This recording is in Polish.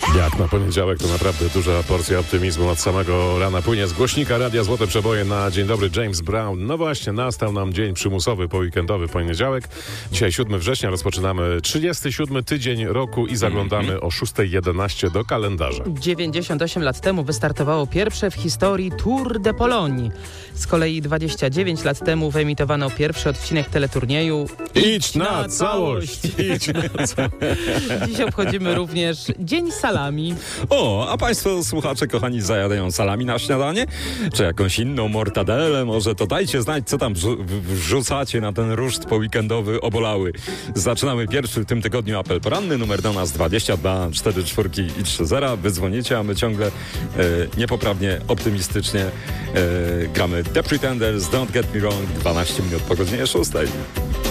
Jak na poniedziałek to naprawdę duża porcja optymizmu od samego rana płynie z głośnika Radia Złote Przeboje na Dzień Dobry James Brown. No właśnie, nastał nam dzień przymusowy, poweekendowy poniedziałek. Dzisiaj 7 września, rozpoczynamy 37 tydzień roku i zaglądamy o 6:11 do kalendarza. 98 lat temu wystartowało pierwsze w historii Tour de Pologne. Z kolei 29 lat temu wyemitowano pierwszy odcinek teleturnieju Idź na całość! Idź na całość! Dziś obchodzimy również Dzień Salami. O, a państwo słuchacze kochani zajadają salami na śniadanie? Czy jakąś inną mortadelę? Może to dajcie znać, co tam wrzucacie na ten ruszt poweekendowy obolały. Zaczynamy pierwszy w tym tygodniu apel poranny, numer do nas 22 44 i 30. Wy dzwonicie, a my ciągle niepoprawnie, optymistycznie gramy The Pretenders, Don't Get Me Wrong, 12 minut po godzinie 6.